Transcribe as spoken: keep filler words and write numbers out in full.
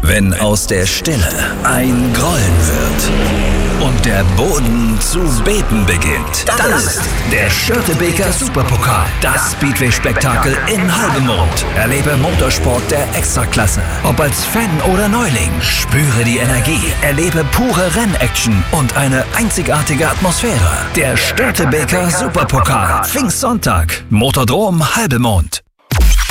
Wenn aus der Stille ein Grollen wird und der Boden zu beben beginnt, dann ist der Störtebeker Superpokal, das Speedway-Spektakel in Halbemond. Erlebe Motorsport der Extraklasse. Ob als Fan oder Neuling, spüre die Energie, erlebe pure Rennaction und eine einzigartige Atmosphäre. Der Störtebeker Superpokal, Pfingstsonntag, Motordrom Halbemond.